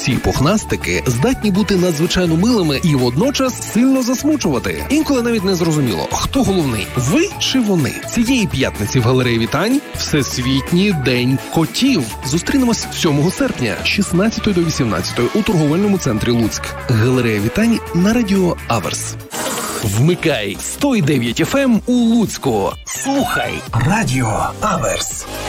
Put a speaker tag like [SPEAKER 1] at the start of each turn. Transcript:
[SPEAKER 1] Ці пухнастики здатні бути надзвичайно милими і водночас сильно засмучувати. Інколи навіть не зрозуміло, хто головний – ви чи вони. Цієї п'ятниці в галереї вітань Всесвітній день котів. Зустрінемось 7 серпня з 16 до 18 у торговельному центрі Луцьк. Галерея вітань на радіо Аверс. Вмикай 101,9 FM у Луцьку. Слухай радіо Аверс.